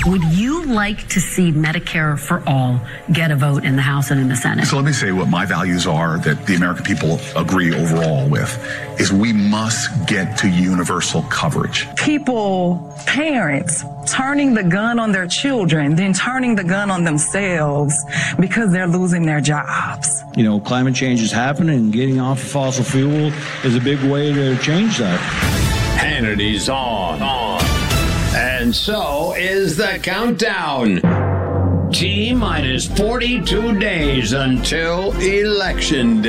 Would you like to see Medicare for all get a vote in the House and in the Senate? So let me say what my values are that the American people agree overall with is we must get to universal coverage. People, parents, turning the gun on their children, then turning the gun on themselves because they're losing their jobs. You know, climate change is happening, and getting off of fossil fuel is a big way to change that. Hannity's on. And so is the countdown. T-minus 42 days until Election Day.